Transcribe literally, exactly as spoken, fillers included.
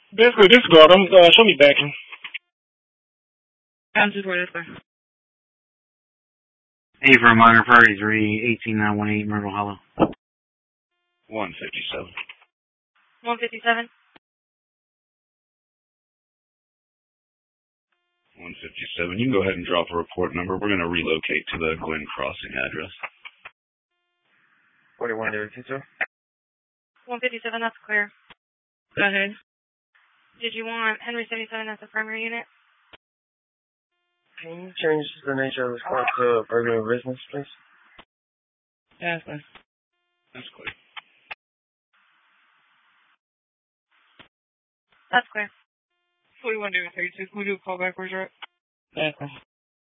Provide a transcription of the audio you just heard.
Basically, disregard them. Uh, show me backing. I'm two four, that's fine. A for minor party three, eighteen nine one eight, Myrtle Hollow. one fifty-seven. one fifty-seven. one fifty-seven. You can go ahead and drop a report number. We're going to relocate to the Glen Crossing address. forty-one David Cicero. one fifty-seven, that's clear. Go ahead. Did you want Henry seventy-seven as a primary unit? Can you change the nature of this call to regular business, please? That's fine. That's clear. That's clear. forty-one David thirty-two. Can we do a call back? Where's your That's fine.